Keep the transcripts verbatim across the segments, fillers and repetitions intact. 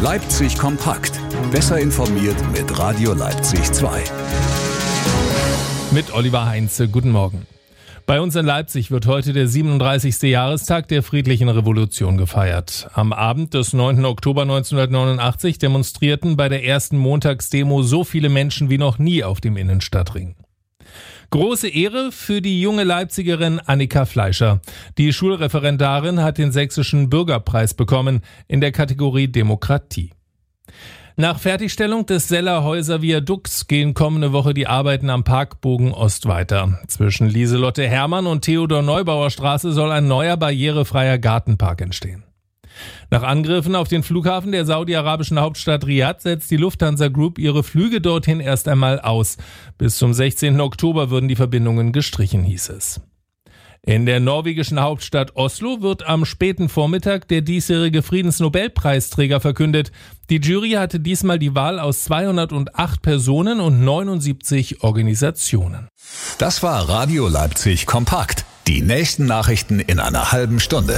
Leipzig kompakt. Besser informiert mit Radio Leipzig zwei. Mit Oliver Heinze, guten Morgen. Bei uns in Leipzig wird heute der siebenunddreißigste Jahrestag der friedlichen Revolution gefeiert. Am Abend des neunten Oktober neunzehnhundertneunundachtzig demonstrierten bei der ersten Montagsdemo so viele Menschen wie noch nie auf dem Innenstadtring. Große Ehre für die junge Leipzigerin Annika Fleischer. Die Schulreferendarin hat den Sächsischen Bürgerpreis bekommen in der Kategorie Demokratie. Nach Fertigstellung des Seller Häuser Viadukts gehen kommende Woche die Arbeiten am Parkbogen Ost weiter. Zwischen Lieselotte Hermann und Theodor Neubauer Straße soll ein neuer barrierefreier Gartenpark entstehen. Nach Angriffen auf den Flughafen der saudi-arabischen Hauptstadt Riyadh setzt die Lufthansa Group ihre Flüge dorthin erst einmal aus. Bis zum sechzehnten Oktober würden die Verbindungen gestrichen, hieß es. In der norwegischen Hauptstadt Oslo wird am späten Vormittag der diesjährige Friedensnobelpreisträger verkündet. Die Jury hatte diesmal die Wahl aus zweihundertacht Personen und neunundsiebzig Organisationen. Das war Radio Leipzig kompakt. Die nächsten Nachrichten in einer halben Stunde.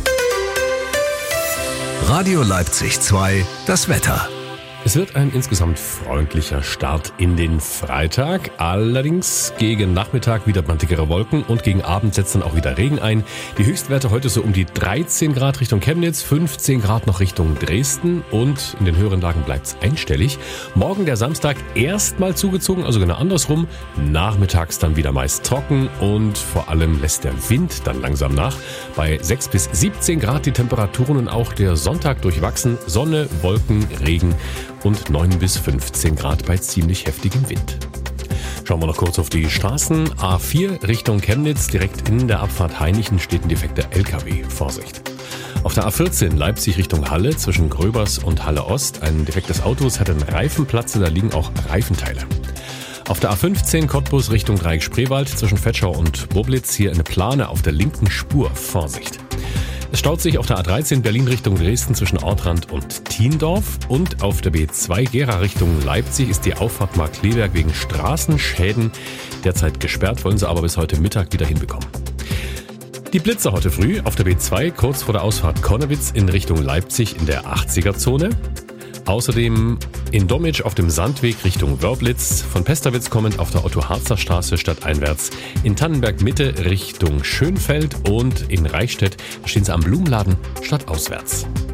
Radio Leipzig zwei, das Wetter. Es wird ein insgesamt freundlicher Start in den Freitag. Allerdings gegen Nachmittag wieder dickere Wolken und gegen Abend setzt dann auch wieder Regen ein. Die Höchstwerte heute so um die dreizehn Grad Richtung Chemnitz, fünfzehn Grad noch Richtung Dresden und in den höheren Lagen bleibt es einstellig. Morgen der Samstag erstmal zugezogen, also genau andersrum. Nachmittags dann wieder meist trocken und vor allem lässt der Wind dann langsam nach. Bei sechs bis siebzehn Grad die Temperaturen und auch der Sonntag durchwachsen. Sonne, Wolken, Regen und neun bis fünfzehn Grad bei ziemlich heftigem Wind. Schauen wir noch kurz auf die Straßen. A vier Richtung Chemnitz, direkt in der Abfahrt Hainichen steht ein defekter L K W. Vorsicht. Auf der A vierzehn Leipzig Richtung Halle zwischen Gröbers und Halle Ost. Ein defektes Auto, es hat einen Reifenplatze, da liegen auch Reifenteile. Auf der A fünfzehn Cottbus Richtung Dreieck-Spreewald zwischen Vetschau und Boblitz hier eine Plane auf der linken Spur. Vorsicht. Es staut sich auf der A dreizehn Berlin Richtung Dresden zwischen Ortrand und Thiendorf und auf der B zwei Gera Richtung Leipzig ist die Auffahrt Markkleeberg wegen Straßenschäden derzeit gesperrt, wollen sie aber bis heute Mittag wieder hinbekommen. Die Blitzer heute früh auf der B zwei kurz vor der Ausfahrt Konnewitz in Richtung Leipzig in der achtziger-Zone. Außerdem in Dommitsch auf dem Sandweg Richtung Wörblitz, von Pesterwitz kommend auf der Otto-Harzer-Straße stadteinwärts, in Tannenberg Mitte Richtung Schönfeld und in Reichstätt stehen sie am Blumenladen stadtauswärts.